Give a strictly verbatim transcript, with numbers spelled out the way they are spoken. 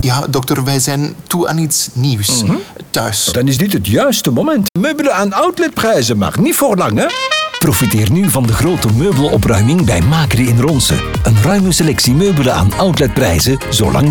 ja, dokter, wij zijn toe aan iets nieuws. Mm-hmm. Thuis. Dan is dit het juiste moment. Meubelen aan outletprijzen, maar niet voor lang, hè? Profiteer nu van de grote meubelopruiming bij Macri in Ronse. Een ruime selectie meubelen aan outletprijzen, zolang